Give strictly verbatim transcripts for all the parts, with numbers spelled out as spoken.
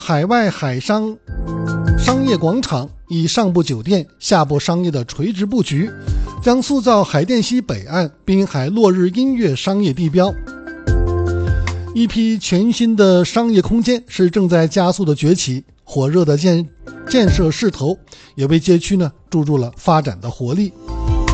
海外海商商业广场以上部酒店、下部商业的垂直布局，将塑造海淀西北岸滨海落日音乐商业地标。一批全新的商业空间是正在加速的崛起，火热的建建设势头也为街区呢注入了发展的活力。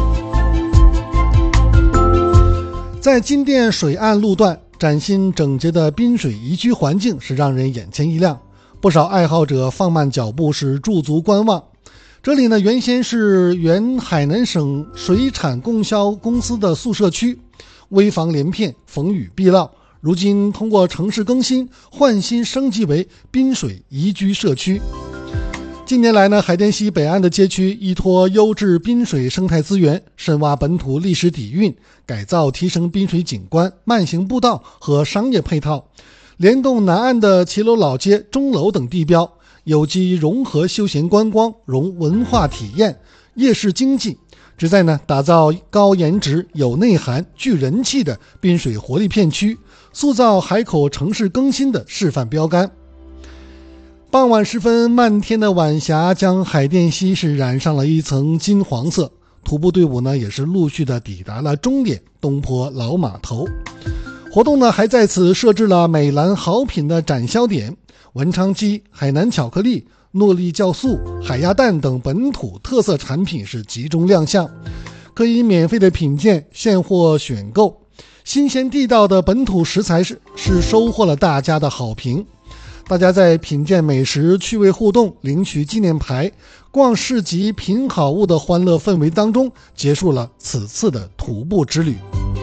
在金店水岸路段，崭新整洁的滨水宜居环境是让人眼前一亮，不少爱好者放慢脚步是驻足观望。这里呢原先是原海南省水产供销公司的宿舍区，危房连片，风雨必涝，如今通过城市更新换新升级为滨水宜居社区。近年来呢，海淀西北岸的街区依托优质滨水生态资源，深挖本土历史底蕴，改造提升滨水景观、慢行步道和商业配套，联动南岸的骑楼老街、钟楼等地标，有机融合休闲观光、融文化体验、夜市经济，旨在呢打造高颜值、有内涵、具人气的滨水活力片区，塑造海口城市更新的示范标杆。傍晚时分，漫天的晚霞将海淀西是染上了一层金黄色。徒步队伍呢也是陆续的抵达了终点东坡老码头。活动呢还在此设置了美兰好品的展销点，文昌鸡、海南巧克力、诺丽酵素、海鸭蛋等本土特色产品是集中亮相，可以免费的品鉴、现货选购。新鲜地道的本土食材是是收获了大家的好评。大家在品鉴美食、趣味互动、领取纪念牌、逛市集、品好物的欢乐氛围当中，结束了此次的徒步之旅。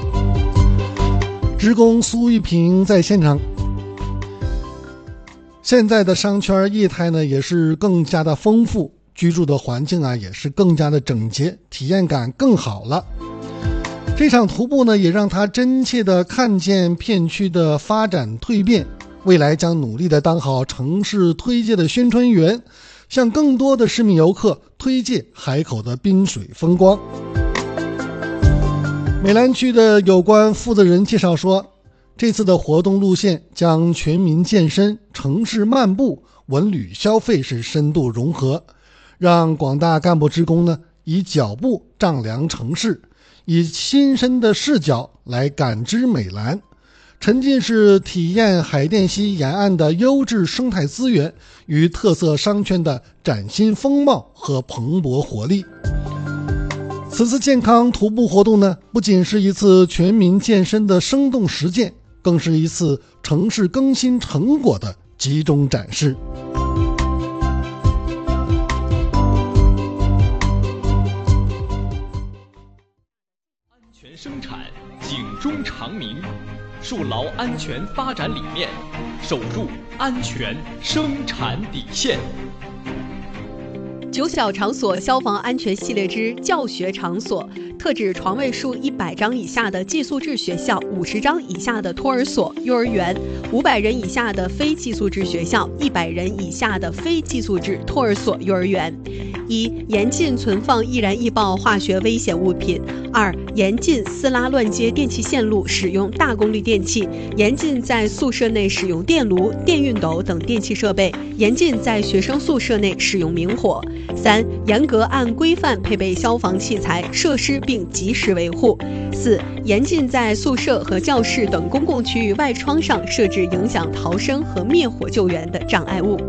职工苏玉平在现场。现在的商圈业态呢也是更加的丰富，居住的环境啊也是更加的整洁，体验感更好了。这场徒步呢也让他真切地看见片区的发展蜕变，未来将努力地当好城市推介的宣传员，向更多的市民游客推介海口的滨水风光。美兰区的有关负责人介绍说，这次的活动路线将全民健身、城市漫步、文旅消费是深度融合，让广大干部职工呢以脚步丈量城市，以亲身的视角来感知美兰，沉浸式体验海淀西沿岸的优质生态资源与特色商圈的崭新风貌和蓬勃活力。此次健康徒步活动呢，不仅是一次全民健身的生动实践，更是一次城市更新成果的集中展示。 安全生产，警钟长鸣，树牢安全发展理念，守住安全生产底线。 九小场所消防安全系列之教学场所，特指床位数一百张以下的寄宿制学校、五十张以下的托儿所、幼儿园、五百人以下的非寄宿制学校、一百人以下的非寄宿制托儿所、幼儿园。一、严禁存放易燃易爆化学危险物品；二、严禁私拉乱接电气线路，使用大功率电器；严禁在宿舍内使用电炉、电熨斗等电气设备；严禁在学生宿舍内使用明火。三、严格按规范配备消防器材设施并及时维护。四、严禁在宿舍和教室等公共区域外窗上设置影响逃生和灭火救援的障碍物。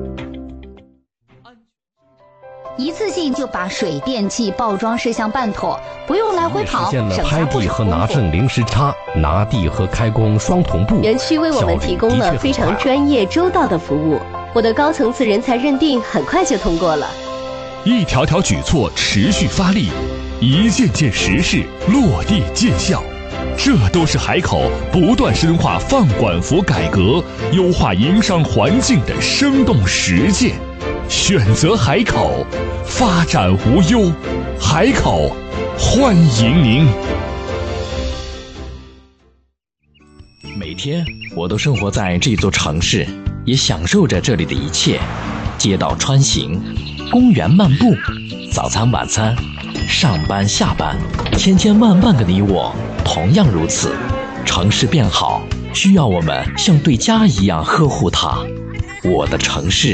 一次性就把水电气报装事项办妥，不用来回跑， 实现了拍地和拿证零时差，拿地和开工双同步。 园区为我们提供了非常专业周到的服务，我的高层次人才认定很快就通过了。 一条条举措持续发力，一件件实事落地见效，这都是海口不断深化放管服改革、优化营商环境的生动实践。选择海口，发展无忧。海口，欢迎您。 每天我都生活在这座城市，也享受着这里的一切。街道穿行，公园漫步，早餐晚餐，上班下班，千千万万个你我同样如此。城市变好，需要我们像对家一样呵护它。 我的城市。